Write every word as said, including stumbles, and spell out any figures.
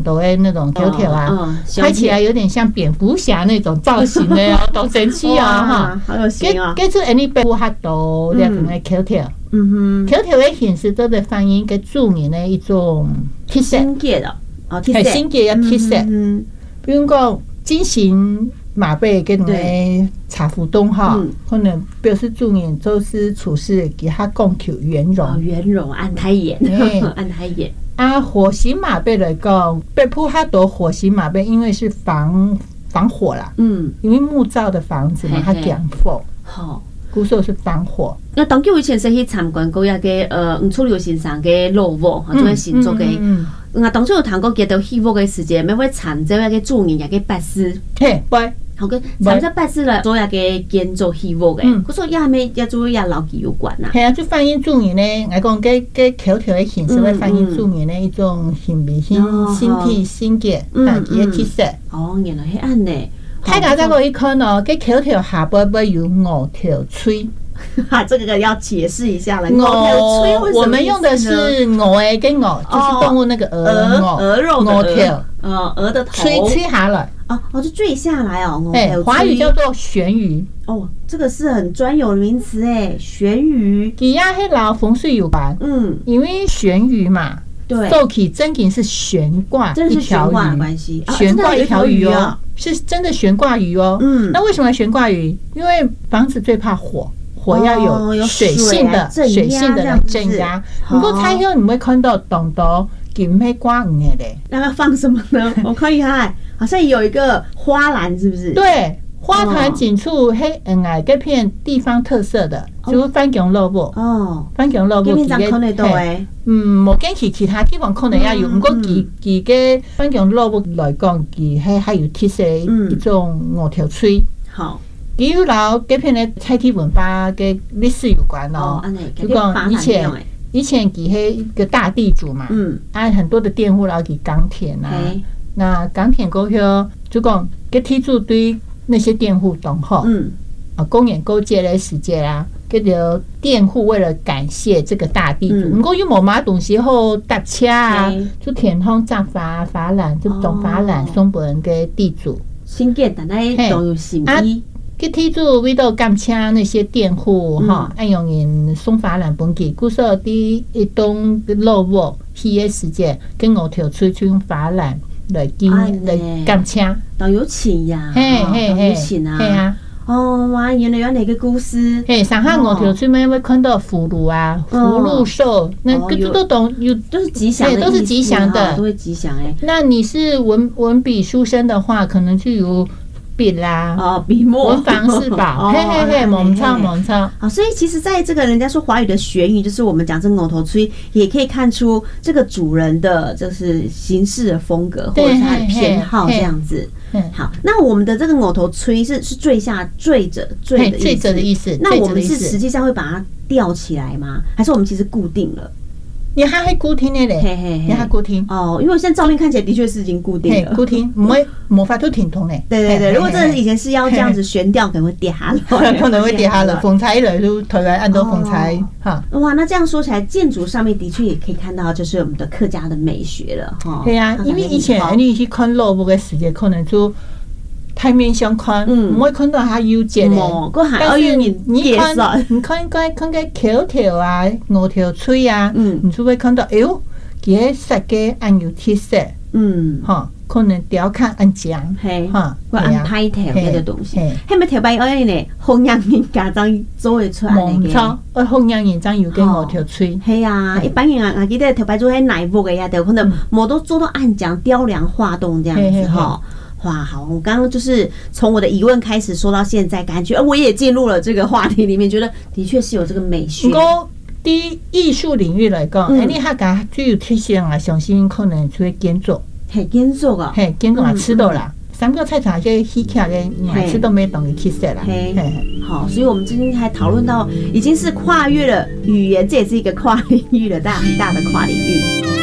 头的那种条条啊，拍起来有点像蝙蝠侠那种造型的哦，多神奇啊哈！ 好有型啊！ 这是any 蝙蝠侠头这种的条条，嗯哼，条条的形式都在反映一个著名的一种特色， 新界的哦，特色， 新界的特色，嗯，比如讲金型马背跟那个茶壶东哈，可能表示著名做事处事给他讲求圆融， 圆融安胎眼，安胎眼。 啊，火型马背来讲，被铺哈多火型马背，因为是防防火啦，嗯，因为木造的房子嘛，它讲风，好，古时候是防火。 那当初以前是去参观过那个呃，黄楚流先生的落伍，或者新作的。啊，当初有谈过记到戏服的时间，要会参照那个著名那个白丝， 嘿，对。 好个参照白丝了，做那个建筑戏服的，可是也还没也做也老记有关呐。 系啊，就反映著名呢，我讲给给条条的形式会反映著名的一种性别、新新体、新格啊，伊个特色。 哦，原来是安呢。 大家再过一看哦，给条条下背背有五条喙。 哈，这个要解释一下了。五条喙， 我们用的是鹅诶，跟鹅就是动物那个鹅鹅鹅肉五条， 呃，鹅的头吹吹下来。 哦哦，就坠下来哦。 哎，华语叫做悬鱼。 哦，这个是很专有的名词哎，悬鱼。 其他迄老风水有关，嗯，因为悬鱼嘛， 对， 做起真景是悬挂一条鱼， 关系， 悬挂一条鱼哦，是真的悬挂鱼哦。嗯，那为什么悬挂鱼？因为房子最怕火。火要有水性的、水性的来镇压。不过拆后你会看到懂得金黑挂鱼嘞。 那要放什么呢？我看一下，好像有一个花篮，是不是？ 对，花坛锦处黑嗯哎，这片地方特色的，就是番芎萝卜。哦，番芎萝卜。 平常看得到诶。 嗯，冇跟其其他地方可能也有，不过其其个番芎萝卜来讲，其还还有特色一种五条喙。 好。 比如老这片的菜地文化跟历史有关哦，就讲以前以前其黑一个大地主嘛，嗯，啊很多的佃户老给耕田啊，那耕田过后就讲这地主对那些佃户懂好，嗯，啊公园勾结的时间啦，这个佃户为了感谢这个大地主，不过有某马东西后搭车啊，就田方扎法法兰，就种法兰送给人给地主， 新建但係都有心意。 去地主为到感谢那些佃户哈，按用人送法兰本给，故说第一栋萝卜迄个时间跟五条喙去用法兰来给来感谢， 都有钱呀， 嘿嘿嘿， 有钱啊， 嘿啊， 哦哇，原来有哪个故事？ 嘿，上海五条喙们会看到福禄啊，福禄寿，那个都都懂，有都是吉祥的， 都是吉祥的， 都会吉祥哎。 那你是文文笔书生的话，可能就有。笔啦， 哦，笔墨， 文房四宝，嘿嘿嘿，猛唱猛唱。 好，所以其实在这个人家说华语的学语，就是我们讲这五头吹，也可以看出这个主人的就是行事的风格，或者是他的偏好这样子。好，那我们的这个五头吹是是坠下坠着坠的坠着的意思。 那我们是实际上会把它吊起来吗？还是我们其实固定了？ 你还会固定的嘞，你还固定哦，因为现在照片看起来的确是已经固定了， 固定，不会魔法都挺通嘞。 对对对，如果真的以前是要这样子悬吊，可能会跌下来， 可能会跌下来，风采来就台湾按到风采哈。 哇，那这样说起来，建筑上面的确也可以看到，就是我们的客家的美学了哈。 对啊，因为以前你去看萝卜的时间，可能就。台面相看，唔会看到它有节的，但是你看，你看看看个条条啊，五条喙啊，你就会看到，哎呦，佢个设计按有特色，嗯，哈，可能雕刻按匠， 系，哈，会按拍条嘅个东西，系咪条摆而呢？弘扬人家长做会出来嘅， 冇错，弘扬人家有个五条喙， 系啊，一般人啊，我记得条摆做喺内部嘅呀，就可能冇都做到按匠雕梁画栋这样子哈。哇，好！我刚刚就是从我的疑问开始说到现在，感觉我也进入了这个话题里面，觉得的确是有这个美学。 不过，对艺术领域来讲，哎、嗯，你还讲最有特色啊，相信可能就会建筑， 嘿，建筑啊， 嘿，建筑也吃到啦。三个菜场些稀巧的，每次都没等于特色啦。嘿， 好，所以我们今天还讨论到，已经是跨越了语言，这也是一个跨领域的大很大的跨领域。